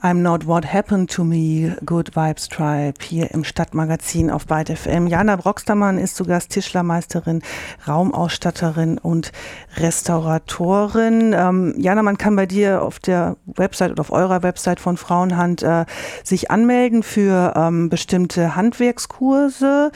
I'm Not What Happened to Me, Good Vibes Tribe, hier im Stadtmagazin auf Byte FM. Jana Broxtermann ist zu Gast, Tischlermeisterin, Raumausstatterin und Restauratorin. Jana, man kann bei dir auf der Website oder auf eurer Website von Frauenhand sich anmelden für bestimmte Handwerkskurse.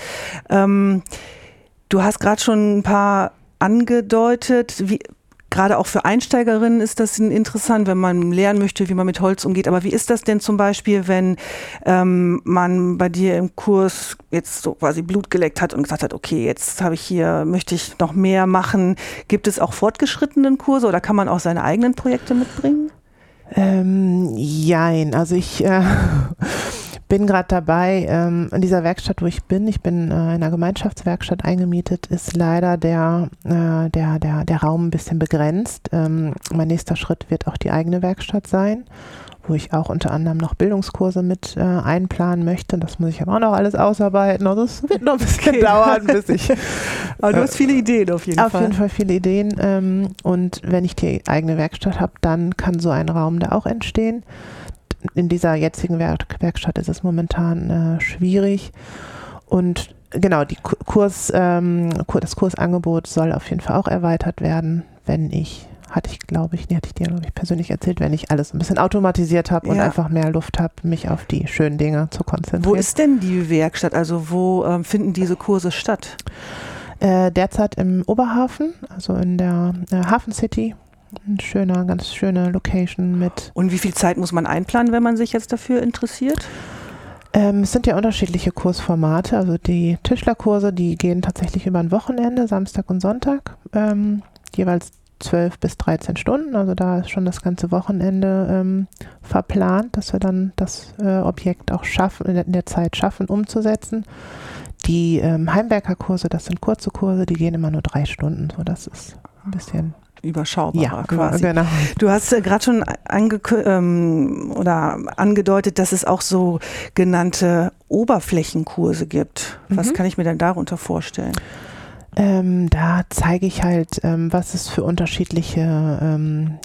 Du hast gerade schon ein paar angedeutet, gerade auch für Einsteigerinnen ist das interessant, wenn man lernen möchte, wie man mit Holz umgeht. Aber wie ist das denn zum Beispiel, wenn man bei dir im Kurs jetzt so quasi Blut geleckt hat und gesagt hat, okay, jetzt möchte ich noch mehr machen. Gibt es auch fortgeschrittenen Kurse oder kann man auch seine eigenen Projekte mitbringen? Jein, also ich bin gerade dabei, in dieser Werkstatt, wo ich bin in einer Gemeinschaftswerkstatt eingemietet, ist leider der Raum ein bisschen begrenzt. Mein nächster Schritt wird auch die eigene Werkstatt sein, wo ich auch unter anderem noch Bildungskurse mit einplanen möchte. Das muss ich aber auch noch alles ausarbeiten. Also es wird noch ein bisschen dauern, bis ich... Aber du hast viele Ideen auf jeden Fall. Auf jeden Fall viele Ideen. Und wenn ich die eigene Werkstatt habe, dann kann so ein Raum da auch entstehen. In dieser jetzigen Werkstatt ist es momentan schwierig. Und genau, das Kursangebot soll auf jeden Fall auch erweitert werden, hatte ich dir persönlich erzählt, wenn ich alles ein bisschen automatisiert habe und einfach mehr Luft habe, mich auf die schönen Dinge zu konzentrieren. Wo ist denn die Werkstatt? Also wo finden diese Kurse statt? Derzeit im Oberhafen, also in der Hafen City. Ganz schöne Location mit. Und wie viel Zeit muss man einplanen, wenn man sich jetzt dafür interessiert? Es sind ja unterschiedliche Kursformate. Also die Tischlerkurse, die gehen tatsächlich über ein Wochenende, Samstag und Sonntag, jeweils 12 bis 13 Stunden. Also da ist schon das ganze Wochenende verplant, dass wir dann das Objekt auch in der Zeit schaffen, umzusetzen. Die Heimwerkerkurse, das sind kurze Kurse, die gehen immer nur 3 Stunden. So, das ist ein bisschen überschaubarer quasi. Genau. Du hast gerade schon angedeutet, dass es auch so genannte Oberflächenkurse gibt. Was kann ich mir denn darunter vorstellen? Da zeige ich halt, was es für unterschiedliche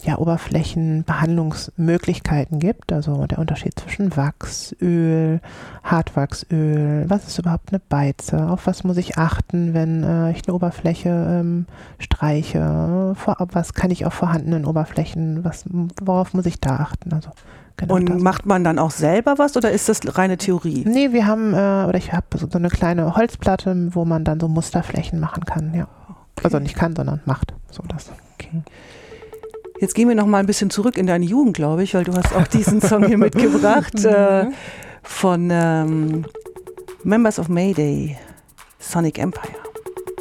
Oberflächenbehandlungsmöglichkeiten gibt. Also der Unterschied zwischen Wachsöl, Hartwachsöl, was ist überhaupt eine Beize, auf was muss ich achten, wenn ich eine Oberfläche streiche, was kann ich auf vorhandenen Oberflächen, worauf muss ich da achten? Also genau. Und macht man dann auch selber was oder ist das reine Theorie? Nee, ich habe so eine kleine Holzplatte, wo man dann so Musterflächen machen kann, ja. Okay. Also nicht kann, sondern macht. So das. Okay. Jetzt gehen wir noch mal ein bisschen zurück in deine Jugend, glaube ich, weil du hast auch diesen Song hier mitgebracht von Members of Mayday, Sonic Empire.